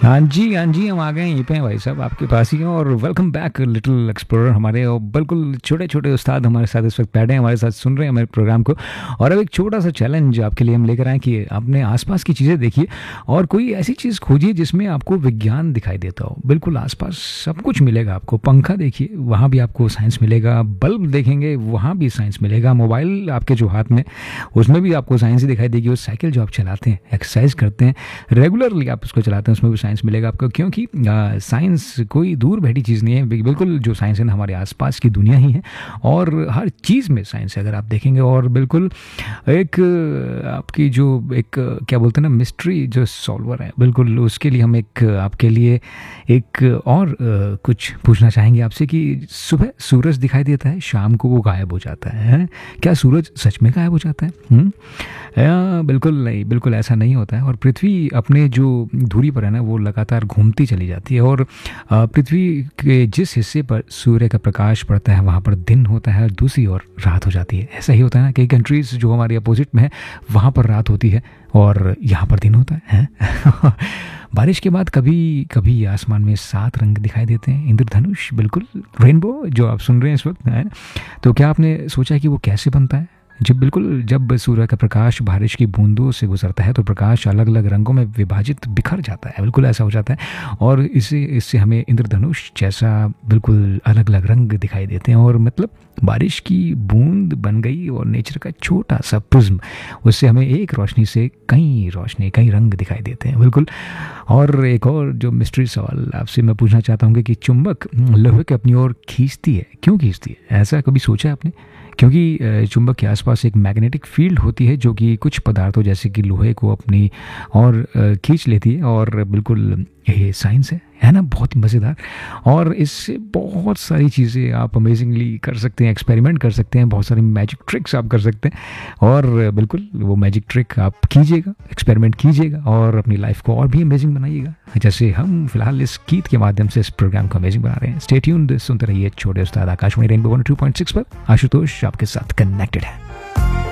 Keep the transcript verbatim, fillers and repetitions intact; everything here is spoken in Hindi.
हाँ जी, हाँ जी, हम आ गए हैं यहीं पे हैं भाई साहब आपके पास ही हैं और वेलकम बैक लिटिल एक्सप्लोरर हमारे और बिल्कुल छोटे-छोटे उस्ताद हमारे साथ इस वक़्त बैठे हैं, हमारे साथ सुन रहे हैं हमारे प्रोग्राम को। और अब एक छोटा-सा चैलेंज आपके लिए हम लेकर आए हैं कि अपने आस-पास की चीज़ें देखिए और कोई ऐसी चीज़ खोजिए जिसमें आपको विज्ञान दिखाई देता हो। बिल्कुल आस-पास सब कुछ मिलेगा आपको, पंखा देखिए वहाँ भी आपको साइंस मिलेगा, बल्ब देखेंगे वहाँ भी साइंस मिलेगा, मोबाइल आपके जो हाथ में उसमें भी आपको साइंस ही दिखाई देगी, और साइकिल जो आप चलाते हैं, एक्सरसाइज करते हैं, रेगुलरली आप उसको चलाते हैं उसमें भी साइंस मिलेगा आपको, क्योंकि साइंस कोई दूर बैठी चीज़ नहीं है। बिल्कुल जो साइंस है ना हमारे आसपास की दुनिया ही है और हर चीज़ में साइंस है अगर आप देखेंगे। और बिल्कुल एक आपकी जो एक क्या बोलते हैं ना मिस्ट्री जो सॉल्वर है, बिल्कुल उसके लिए हम एक आपके लिए एक और कुछ पूछना चाहेंगे आपसे कि सुबह सूरज दिखाई देता है, शाम को वो गायब हो जाता है, है? क्या सूरज सच में गायब हो जाता है? हुँ? या बिल्कुल नहीं, बिल्कुल ऐसा नहीं होता है। और पृथ्वी अपने जो दूरी पर है ना वो लगातार घूमती चली जाती है, और पृथ्वी के जिस हिस्से पर सूर्य का प्रकाश पड़ता है वहाँ पर दिन होता है और दूसरी ओर रात हो जाती है। ऐसा ही होता है ना, कई कंट्रीज़ जो हमारे अपोजिट में है वहाँ पर रात होती है और यहाँ पर दिन होता है, है? बारिश के बाद कभी कभी आसमान में सात रंग दिखाई देते हैं, इंद्रधनुष, बिल्कुल रेनबो जो आप सुन रहे हैं इस वक्त, है। तो क्या आपने सोचा है कि वो कैसे बनता है? जब बिल्कुल जब सूर्य का प्रकाश बारिश की बूंदों से गुजरता है तो प्रकाश अलग अलग रंगों में विभाजित बिखर जाता है, बिल्कुल ऐसा हो जाता है। और इससे इससे हमें इंद्रधनुष जैसा बिल्कुल अलग अलग रंग दिखाई देते हैं, और मतलब बारिश की बूंद बन गई और नेचर का छोटा सा प्रिज्म, उससे हमें एक रोशनी से कई रोशनी कई रंग दिखाई देते हैं, बिल्कुल। और एक और जो मिस्ट्री सवाल आपसे मैं पूछना चाहता हूँ कि चुंबक लोहे को अपनी ओर खींचती है, क्यों खींचती है? ऐसा कभी सोचा है आपने? क्योंकि चुंबक के आसपास एक मैग्नेटिक फील्ड होती है जो कि कुछ पदार्थों जैसे कि लोहे को अपनी और खींच लेती है, और बिल्कुल ये साइंस है है ना, बहुत ही मज़ेदार। और इससे बहुत सारी चीज़ें आप अमेजिंगली कर सकते हैं, एक्सपेरिमेंट कर सकते हैं, बहुत सारी मैजिक ट्रिक्स आप कर सकते हैं। और बिल्कुल वो मैजिक ट्रिक आप कीजिएगा, एक्सपेरिमेंट कीजिएगा और अपनी लाइफ को और भी अमेजिंग बनाइएगा, जैसे हम फिलहाल इस गीत के माध्यम से इस प्रोग्राम को अमेजिंग बना रहे हैं। स्टे ट्यून्ड, सुनते रहिए छोटे उस्ताद Akashvani rainbow one two point six पर। आशुतोष आपके साथ कनेक्टेड है।